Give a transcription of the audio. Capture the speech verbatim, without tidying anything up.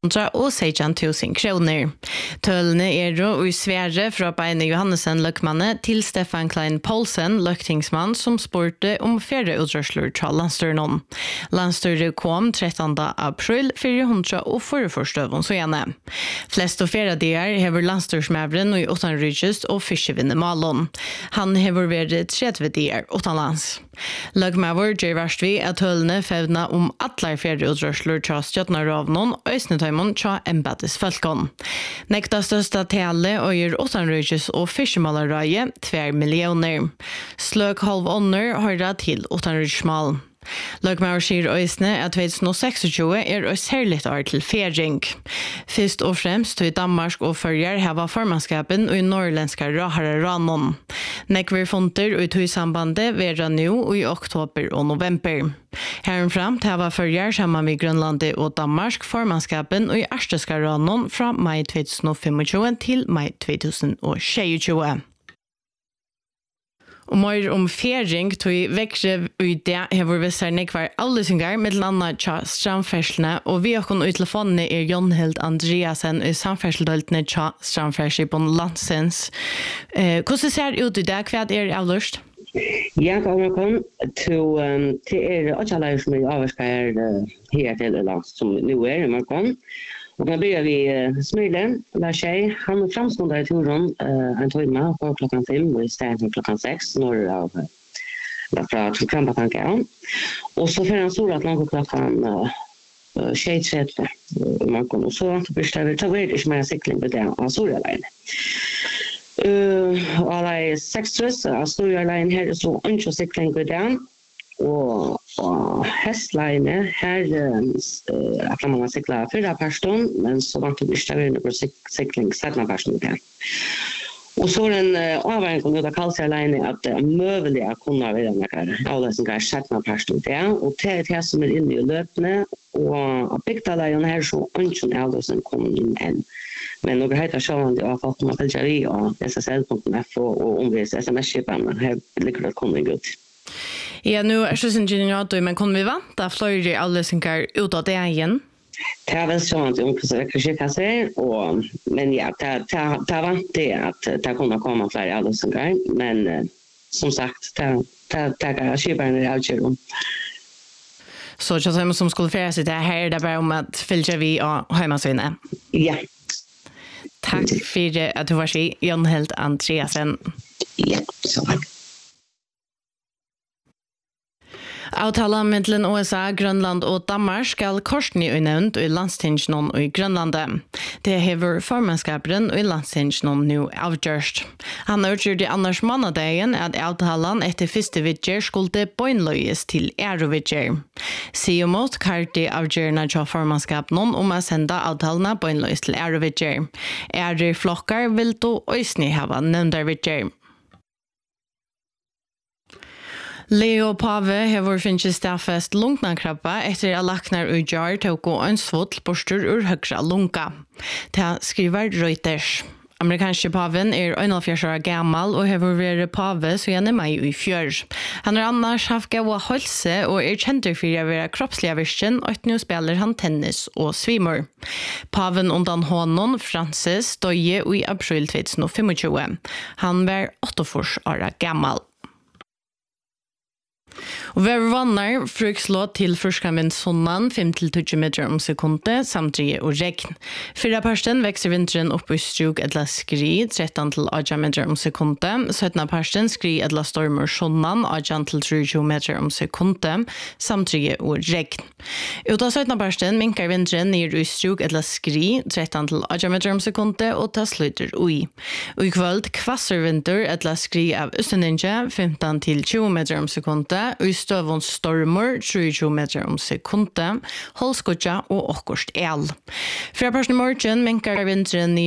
og seksten tusen kroner. Tølene er i Sverige fra Beine Johannesen Løkmanne til Stefan Klein Poulsen, løktingsmann, som spurte om færre utrørsler fra landstyrene. Landstyret kom trettende april fire hundre og førtifire støvn så gjerne. Flest og færre der hever landstyrsmævren i utenriks og fiskevinne Malon. Han hever vært tredje der utenlands. Løkmæver gjør verst vi at tølene fevna om alle færre utrørsler fra Stjøtnaravnen og Øsnetøymon tja embates Falkon. Nekta største tale og gjør utenriks og fiskemalerøye tver millioner. Sløk halv ånder høyre til utenriksmal. Løkmauer sier øysene at tjuetusen og seksogtjue er et særlig år til fering. Først og fremst til Danmark og Førjar hava formannskapen og i norrländska Rahara Ranon. Nekver fonter og i tog-sambandet vera nå i oktober og november. Herfram til hava Førjar sammen med Grønlandet og Danmark formannskapen og i Arsteska Ranon fra mai tjuetusen og tjuefem til mai tjuetusen og tjuetre. Og mer om fering tog vekkre ut det hever vi ser nekvar alle syngar med landa tja strandferslene, og vi har kun ut telefonene er Jonhild Andreasen i samfersledøltene tja strandfersel på landsens. Eh, hvordan ser det ut i det? Hva er det avlørst? Ja, da vi kom til, til er også alle som er avvarskar her til lands som nå er i morgen. Och då börjar vi uh, Smyrlen, där tjej, han framståndar i turen uh, en timme på klockan fem och istället för klockan sex norr av uh, från Krampatanken. Och så för en stor att långt klockan uh, tjej tretton i morgon. Och så bestämmer vi, tar vi inte mer cykling på den av stora lägen. Uh, och alla är sextrus, av stora lägen här så inte cykling på den. Og, og hestleine her uh, at man har siklet fyrre person, men så vant det ikke det på sikling settende person til. Og så er en uh, avværing om det kalsialeine at det er møvelig å kunne være noen avløsninger settende person til, og det er det som er inne i løpene, og bygdaleien her så ønsker avløsning kommer inn enn. Men noe heter sjående av folk med Belgeri og S S L punkt F og omvis S M S-skipene, her ligger det kommer inn ut. Ja, nu er så sin generator, men kunne vi vanta flere avløsninger ut av det igjen? Det er vel sånn at omkring ikke kan si, og, men ja, det er vant det at det kunne komme flere avløsninger, men uh, som sagt, det er skiperne avgjør om. Så det er som skulle føre seg til her, det er bare om at fyller vi og heimasvinne? Ja. Takk for at du var så Jonhild Andreasen. Ja, så takk. Avtala mellom U S A, Grønland og Danmark skal korsni unnevnt i landstingsnon og i Grønlandet. Det hever formannskaperen i landstingsnon nå avgjørst. Han utgjør det annars månedegen at avtalen etter første vidger skulle bøgnløyes til Eurovidger. Siomot karti avgjørende til formannskapen om å sende avtalene bøgnløyes til Eurovidger. Ære flokkar vil då øysni hava nevndervidger. Leo Pave hever finnes stafest lungnakrabba etter at laknar ujar til å gå ønsvått borster ur høyre lunga. Det skriver Reuters. Amerikanske paven er einogfjørs år gammal og hever vært pave så gjerne mai i fjør. Han har annars haft gaua helse og er kjent for å være kroppslige virken, og nå spiller han tennis og svimmer. Paven undan honom, Francis, døye i april tjuetusen og tjuefem. Han var åttiofyrs år gammal. Og vi vannar frukslå til fruskamen sonnan fem til tjue meter om sekundet, samtidig og regn. Fyra parsten vekser vinteren opp i struk etla skri, tretton til tjue meter om sekundet, syttende parsten skri etla stormer sonnan, tjue til tjue meter om sekundet, samtidig og regn. Ut av syttende parsten minkar vinteren ned i struk etla skri, tretton til tjue meter om sekundet, og ta slutter ui. Og i kvöld kvasser vinter etla skri av Østeninja, femton til tjue meter om sekundet, og i støvån stormer, tjue meter om sekundet, holdskotja og okkurst el. Fra personen morgen minkar vinteren